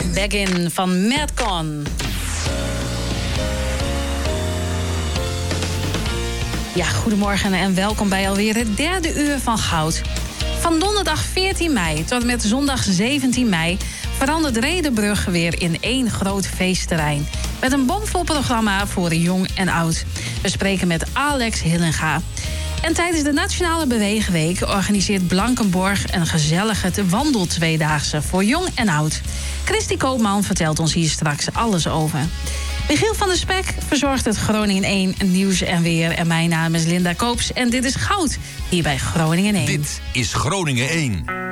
Begin van Madcon. Ja, goedemorgen en welkom bij alweer het derde uur van Goud. Van donderdag 14 mei tot en met zondag 17 mei... verandert Redenbrug weer in één groot feestterrein. Met een bomvol programma voor jong en oud. We spreken met Alex Hillenga. En tijdens de Nationale Beweegweek organiseert Blankenborg een gezellige wandeltweedaagse voor jong en oud. Christy Koopman vertelt ons hier straks alles over. Michiel van der Spek verzorgt het Groningen 1 nieuws en weer. En mijn naam is Linda Koops en dit is Goud hier bij Groningen 1. Dit is Groningen 1.